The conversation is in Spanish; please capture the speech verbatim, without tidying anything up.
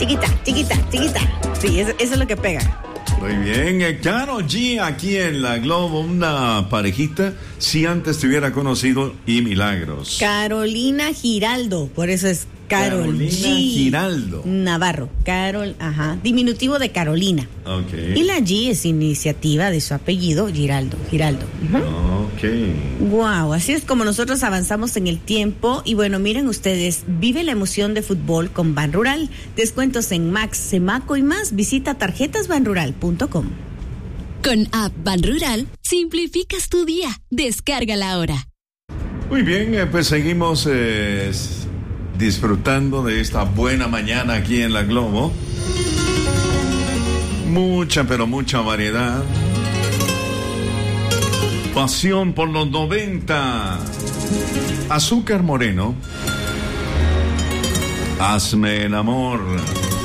chiquita, chiquita, chiquita. Sí, eso, eso es lo que pega. Muy bien, eh, Karol G aquí en La Globo, una parejita, si antes te hubiera conocido y milagros. Carolina Giraldo, por eso es Karol Carolina G. Giraldo. Navarro, Carol, ajá, diminutivo de Carolina. Ok. Y la G es iniciativa de su apellido, Giraldo, Giraldo. Uh-huh. Ok. Wow, así es como nosotros avanzamos en el tiempo. Y bueno, miren ustedes, vive la emoción de fútbol con Ban Rural. Descuentos en Max, Semaco y más. Visita tarjetas ban rural punto com. Con App Ban Rural, simplificas tu día. Descárgala ahora. Muy bien, eh, pues seguimos eh, disfrutando de esta buena mañana aquí en La Globo. Mucha, pero mucha variedad. Pasión por los noventa. Azúcar Moreno. Hazme el amor.